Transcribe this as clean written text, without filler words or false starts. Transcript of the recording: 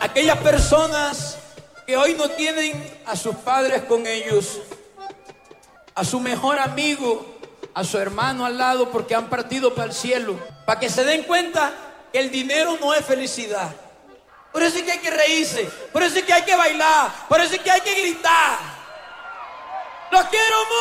Aquellas personas que hoy no tienen a sus padres con ellos, a su mejor amigo, a su hermano al lado porque han partido para el cielo, para que se den cuenta que el dinero no es felicidad. Por eso es que hay que reírse, por eso es que hay que bailar, por eso es que hay que gritar. ¡Los quiero mucho!